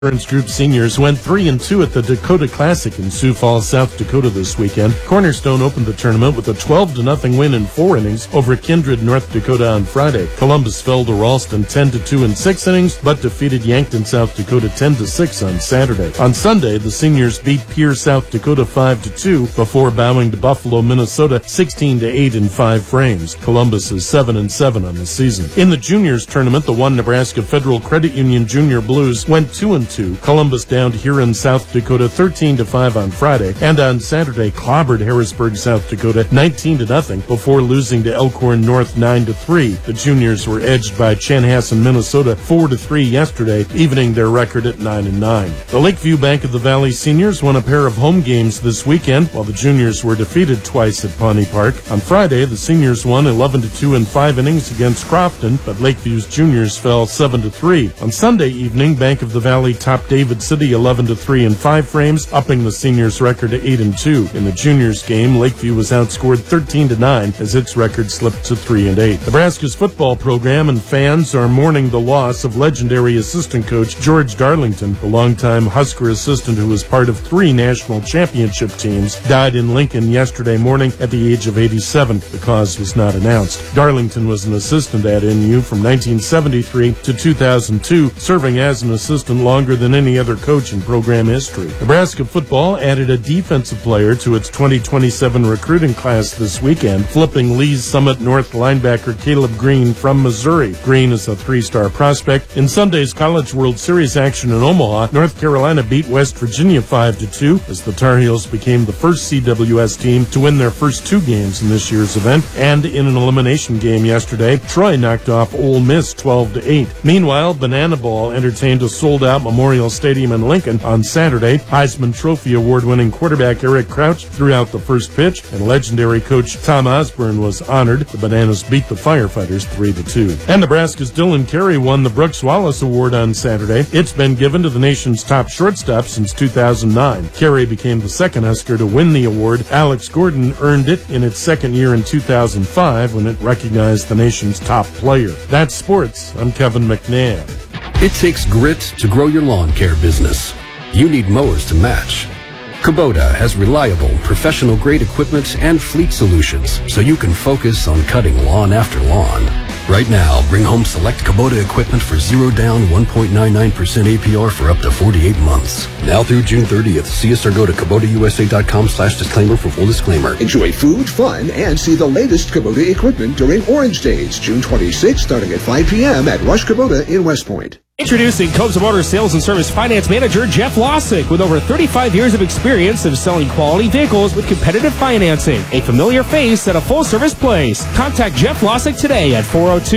Insurance Group seniors went 3-2 at the Dakota Classic in Sioux Falls, South Dakota this weekend. Cornerstone opened the tournament with a 12-0 win in 4 innings over Kindred, North Dakota on Friday. Columbus fell to Ralston 10-2 in 6 innings, but defeated Yankton, South Dakota 10-6 on Saturday. On Sunday, the seniors beat Pierre, South Dakota 5-2 before bowing to Buffalo, Minnesota 16-8 in 5 frames. Columbus is 7-7 on the season. In the juniors tournament, the Nebraska Federal Credit Union Junior Blues went 2-2. Columbus downed Huron, South Dakota 13-5 on Friday, and on Saturday clobbered Harrisburg, South Dakota 19-0 before losing to Elkhorn North 9-3. The juniors were edged by Chanhassen, Minnesota 4-3 yesterday, evening their record at 9-9. The Lakeview Bank of the Valley seniors won a pair of home games this weekend, while the juniors were defeated twice at Pawnee Park. On Friday, the seniors won 11-2 in 5 innings against Crofton, but Lakeview's juniors fell 7-3. On Sunday evening, Bank of the Valley topped David City 11-3 in 5 frames, upping the seniors' record to 8-2. In the juniors game, Lakeview was outscored 13-9 as its record slipped to 3-8. Nebraska's football program and fans are mourning the loss of legendary assistant coach George Darlington. The longtime Husker assistant who was part of 3 national championship teams died in Lincoln yesterday morning at the age of 87. The cause was not announced. Darlington was an assistant at NU from 1973 to 2002, serving as an assistant longer than any other coach in program history. Nebraska football added a defensive player to its 2027 recruiting class this weekend, flipping Lee's Summit North linebacker Caleb Green from Missouri. Green is a 3-star prospect. In Sunday's College World Series action in Omaha, North Carolina beat West Virginia 5-2 as the Tar Heels became the first CWS team to win their first 2 games in this year's event. And in an elimination game yesterday, Troy knocked off Ole Miss 12-8. Meanwhile, Banana Ball entertained a sold-out Memorial Stadium in Lincoln on Saturday. Heisman Trophy award-winning quarterback Eric Crouch threw out the first pitch, and legendary coach Tom Osborne was honored. The Bananas beat the Firefighters 3-2. And Nebraska's Dylan Carey won the Brooks Wallace Award on Saturday. It's been given to the nation's top shortstop since 2009. Carey became the second Husker to win the award. Alex Gordon earned it in its second year in 2005 when it recognized the nation's top player. That's sports. I'm Kevin McNabb. It takes grit to grow your lawn care business. You need mowers to match. Kubota has reliable, professional-grade equipment and fleet solutions, so you can focus on cutting lawn after lawn. Right now, bring home select Kubota equipment for 0 down, 1.99% APR for up to 48 months. Now through June 30th. See us or go to KubotaUSA.com/disclaimer for full disclaimer. Enjoy food, fun, and see the latest Kubota equipment during Orange Days, June 26th, starting at 5 p.m. at Rush Kubota in West Point. Introducing Cobes Motors Sales and Service Finance Manager Jeff Lossick with over 35 years of experience of selling quality vehicles with competitive financing. A familiar face at a full-service place. Contact Jeff Lossick today at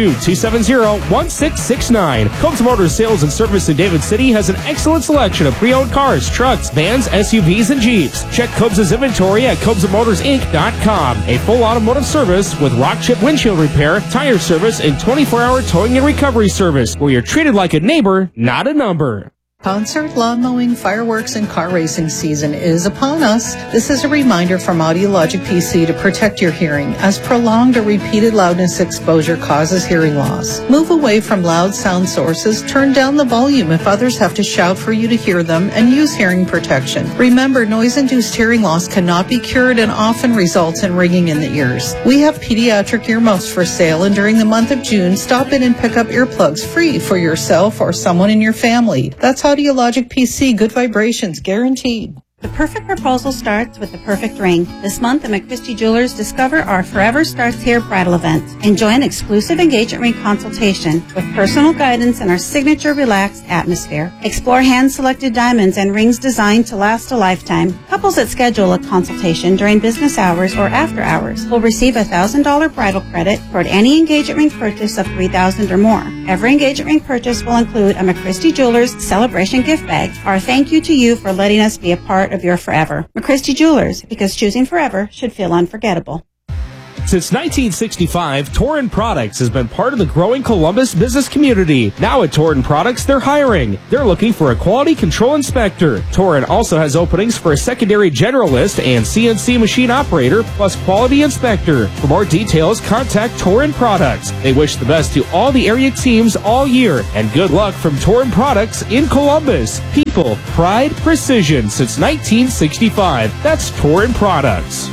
402-270-1669. Cobes Motors Sales and Service in David City has an excellent selection of pre-owned cars, trucks, vans, SUVs, and Jeeps. Check Cobes' inventory at CobesMotorsInc.com. A full automotive service with rock chip windshield repair, tire service, and 24-hour towing and recovery service where you're treated like a neighbor, not a number. Concert, lawn mowing, fireworks, and car racing season is upon us. This is a reminder from Audiologic PC to protect your hearing, as prolonged or repeated loudness exposure causes hearing loss. Move away from loud sound sources, turn down the volume if others have to shout for you to hear them, and use hearing protection. Remember, noise-induced hearing loss cannot be cured and often results in ringing in the ears. We have pediatric earmuffs for sale, and during the month of June, stop in and pick up earplugs free for yourself or someone in your family. That's Audiologic PC, good vibrations guaranteed. The perfect proposal starts with the perfect ring. This month at McChristie Jewelers, discover our Forever Starts Here bridal event. Enjoy an exclusive engagement ring consultation with personal guidance and our signature relaxed atmosphere. Explore hand-selected diamonds and rings designed to last a lifetime. Couples that schedule a consultation during business hours or after hours will receive a $1,000 bridal credit toward any engagement ring purchase of $3,000 or more. Every engagement ring purchase will include a McChristie Jewelers celebration gift bag. Our thank you to you for letting us be a part of your forever. McChristie Jewelers, because choosing forever should feel unforgettable. Since 1965, Torin Products has been part of the growing Columbus business community. Now at Torin Products, they're hiring. They're looking for a quality control inspector. Torin also has openings for a secondary generalist and CNC machine operator, plus quality inspector. For more details, contact Torin Products. They wish the best to all the area teams all year, and good luck from Torin Products in Columbus. People, pride, precision since 1965. That's Torin Products.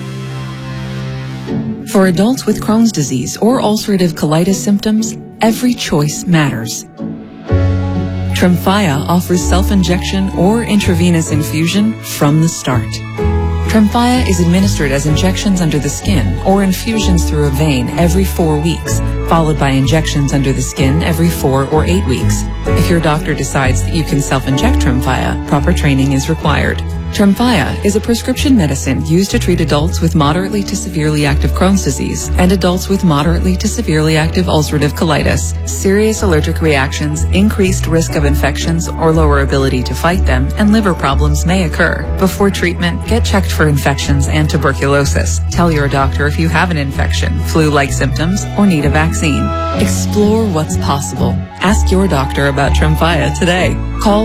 For adults with Crohn's disease or ulcerative colitis symptoms, every choice matters. Tremfya offers self-injection or intravenous infusion from the start. Tremfya is administered as injections under the skin or infusions through a vein every 4 weeks, followed by injections under the skin every 4 or 8 weeks. If your doctor decides that you can self-inject Tremfya, proper training is required. Tremfya is a prescription medicine used to treat adults with moderately to severely active Crohn's disease and adults with moderately to severely active ulcerative colitis. Serious allergic reactions, increased risk of infections or lower ability to fight them, and liver problems may occur. Before treatment, get checked for infections and tuberculosis. Tell your doctor if you have an infection, flu-like symptoms, or need a vaccine. Explore what's possible. Ask your doctor about Tremfya today. Call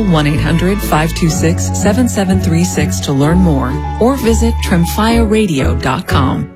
1-800-526-7736 to learn more, or visit tremfyaradio.com.